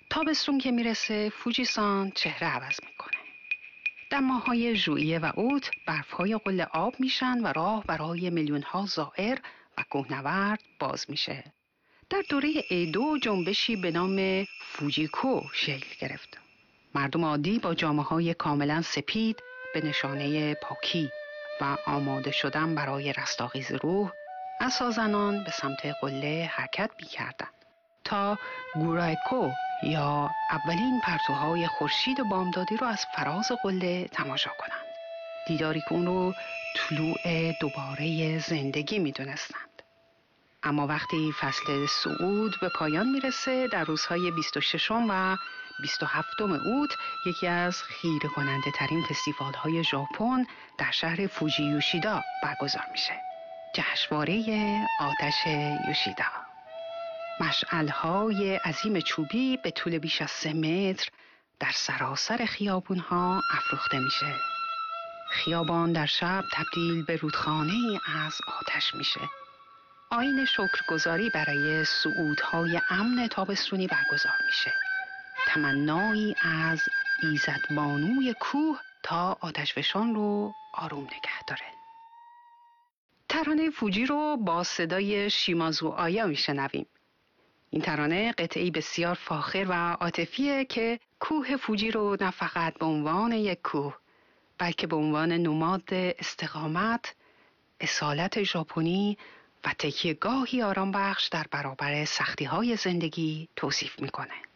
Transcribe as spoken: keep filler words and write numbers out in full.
تابستون که میرسه فوجیسان چهره عوض میکنه. در ماه‌های ژوئیه و اوت برف‌های قله آب میشن و راه برای میلیون‌ها زائر و کوهنورد باز میشه. در دوره ایدو جنبشی به نام فوجیکو شکل گرفت. مردم عادی با جامه‌های کاملا سپید به نشانه پاکی و آماده شدن برای رستاخیز روح عصا زنان به سمت قله حرکت می‌کردند تا گورایکو یا اولین پرتوهای خورشید بامدادی رو از فراز قله تماشا کنند. دیداری که اون رو طلوع دوباره زندگی می‌دونستند. اما وقتی فصل صعود به پایان میرسه در روزهای بیست و ششم و بیست و هفتم اوت یکی از خیره کننده ترین فستیوال های ژاپن در شهر فوجی یوشیدا برگزار میشه. جشنواره آتش یوشیدا. مشعل‌های عظیم چوبی به طول بیش از سه متر در سراسر خیابون‌ها افروخته میشه. خیابان در شب تبدیل به رودخانه‌ای از آتش میشه. آیین شکرگزاری برای صعودهای امن تابستونی برگزار میشه. تمنایی از ایزدبانوی کوه تا آتشفشان رو آروم نگه داره. ترانه فوجی رو با صدای شیمازو آیا میشنویم. این ترانه قطعی بسیار فاخر و عاطفیه که کوه فوجی رو نه فقط به عنوان یک کوه بلکه به عنوان نماد استقامت، اصالت ژاپنی و تکیه‌گاهی آرام بخش در برابر سختی‌های زندگی توصیف می‌کنه.